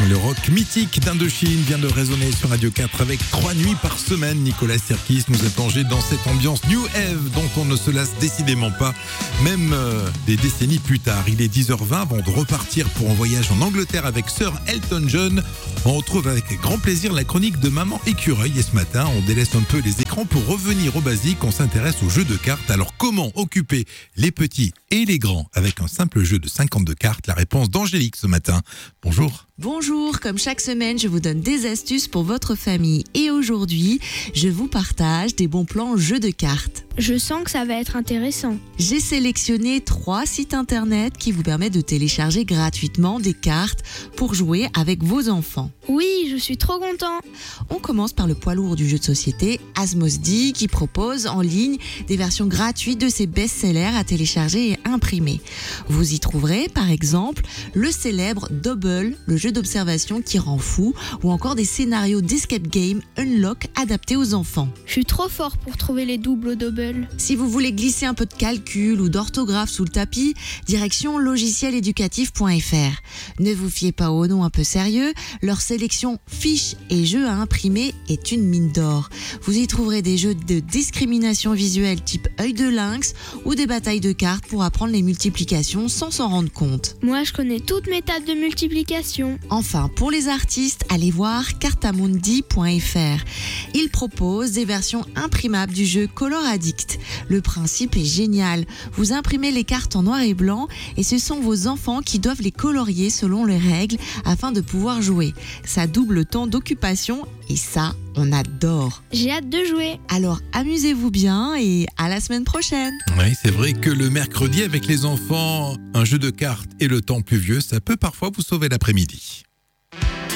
Le rock mythique d'Indochine vient de résonner sur Radio 4 avec 3 nuits par semaine. Nicolas Sirkis nous a plongé dans cette ambiance New Wave dont on ne se lasse décidément pas, même des décennies plus tard. Il est 10h20 avant de repartir pour un voyage en Angleterre avec Sir Elton John. On retrouve avec grand plaisir la chronique de Maman Écureuil et ce matin, on délaisse un peu les écrans pour revenir au basique. On s'intéresse aux jeux de cartes. Alors comment occuper les petits et les grands avec un simple jeu de 52 cartes? La réponse d'Angélique ce matin. Bonjour. Bonjour, comme chaque semaine, je vous donne des astuces pour votre famille. Et aujourd'hui, je vous partage des bons plans jeux de cartes. Je sens que ça va être intéressant. J'ai sélectionné 3 sites internet qui vous permettent de télécharger gratuitement des cartes pour jouer avec vos enfants. Oui, je suis trop content. On commence par le poids lourd du jeu de société Asmodee qui propose en ligne des versions gratuites de ses best-sellers à télécharger et imprimer. Vous y trouverez par exemple le célèbre Double, le jeu d'observation qui rend fou, ou encore des scénarios d'escape game Unlock adaptés aux enfants. Je suis trop fort pour trouver les doubles au double. Si vous voulez glisser un peu de calcul ou d'orthographe sous le tapis, direction logicieléducatif.fr. Ne vous fiez pas aux noms un peu sérieux, leur sélection fiches et jeux à imprimer est une mine d'or. Vous y trouverez des jeux de discrimination visuelle type œil de lynx ou des batailles de cartes pour apprendre les multiplications sans s'en rendre compte. Moi, je connais toutes mes tables de multiplication. Enfin, pour les artistes, allez voir cartamundi.fr. Ils proposent des versions imprimables du jeu Color Addict. Le principe est génial. Vous imprimez les cartes en noir et blanc et ce sont vos enfants qui doivent les colorier selon les règles afin de pouvoir jouer. Ça double le temps d'occupation et ça, on adore. J'ai hâte de jouer. Alors amusez-vous bien et à la semaine prochaine. Oui, c'est vrai que le mercredi avec les enfants, un jeu de cartes et le temps pluvieux, ça peut parfois vous sauver l'après-midi.